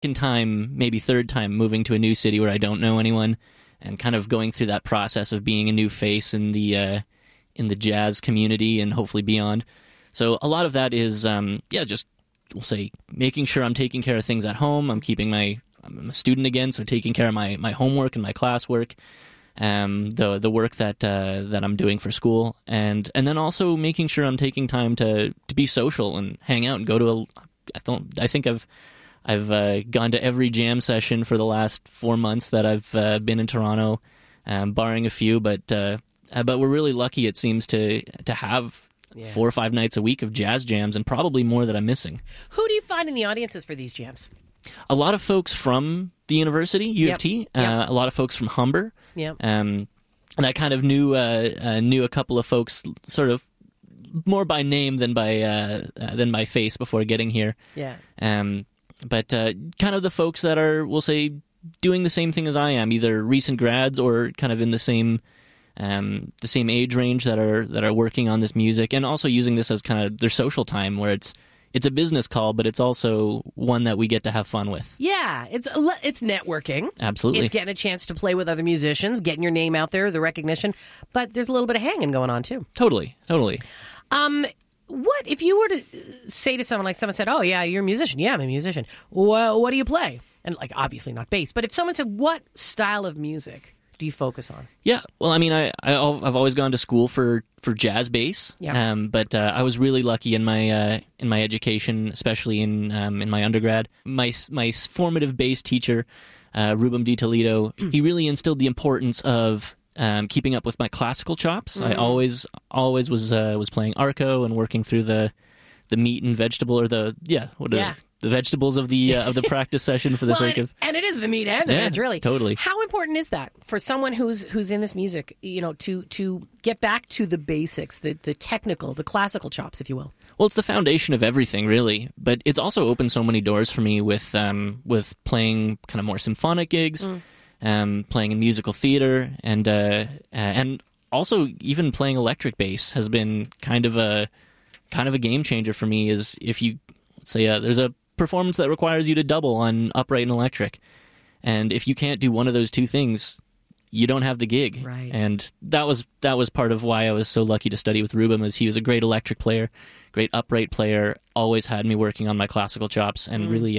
second time, maybe third time, moving to a new city where I don't know anyone, and kind of going through that process of being a new face in the jazz community and hopefully beyond. So a lot of that is, just, we'll say, making sure I'm taking care of things at home. I'm a student again, so taking care of my homework and my classwork, the work that I'm doing for school, and then also making sure I'm taking time to be social and hang out and go to I think I've gone to every jam session for the last 4 months that I've been in Toronto, barring a few, but we're really lucky, it seems, to have 4 or 5 nights a week of jazz jams, and probably more that I'm missing. Who do you find in the audiences for these jams? A lot of folks from the university, U of T, a lot of folks from Humber, and I kind of knew a couple of folks sort of more by name than by face before getting here. But kind of the folks that are, we'll say, doing the same thing as I am, either recent grads or kind of in the same age range that are working on this music, and also using this as kind of their social time, where it's a business call, but it's also one that we get to have fun with. Yeah, it's networking. Absolutely. It's getting a chance to play with other musicians, getting your name out there, the recognition, but there's a little bit of hanging going on too. Totally. What if you were to say to someone, like someone said, "Oh yeah, you're a musician." Yeah, I'm a musician. Well, what do you play? And like, obviously not bass, but if someone said, "What style of music do you focus on?" Yeah, well, I mean, I've always gone to school for jazz bass, but I was really lucky in my education, especially in my undergrad. My formative bass teacher, Rubem Di Toledo, he really instilled the importance of keeping up with my classical chops. I always was playing arco and working through the meat and vegetable, or the vegetables of the practice session for the sake of. And it is the meat and the veg, really. Totally. How important is that for someone who's in this music, to get back to the basics, the technical, the classical chops, if you will? Well, it's the foundation of everything, really. But it's also opened so many doors for me with playing kind of more symphonic gigs, playing in musical theater, and also even playing electric bass has been kind of a game changer for me. Is if you say there's a performance that requires you to double on upright and electric, and if you can't do one of those two things, you don't have the gig. Right. And that was part of why I was so lucky to study with Rubem, is he was a great electric player, great upright player, always had me working on my classical chops, and really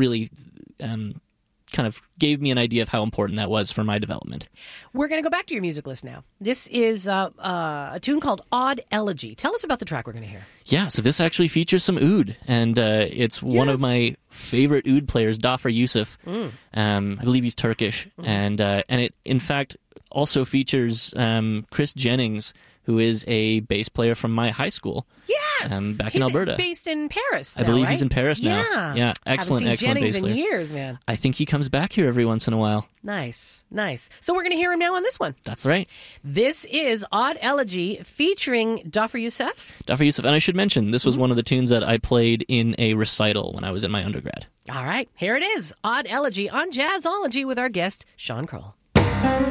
kind of gave me an idea of how important that was for my development. We're going to go back to your music list now. This is a tune called Odd Elegy. Tell us about the track we're going to hear. Yeah, so this actually features some oud, and it's one of my favorite oud players, Dhafar Youssef. I believe he's Turkish, and it, in fact, also features Chris Jennings, who is a bass player from my high school. Yes, back in Alberta. He's based in Paris now, I believe right? he's in Paris now. Yeah, excellent Jennings bass player. in years, man. I think he comes back here every once in a while. Nice. So we're going to hear him now on this one. That's right. This is Odd Elegy featuring Dhafar Youssef. Dhafar Youssef, and I should mention, this was one of the tunes that I played in a recital when I was in my undergrad. All right, here it is, Odd Elegy on Jazzology with our guest, Sean Kroll.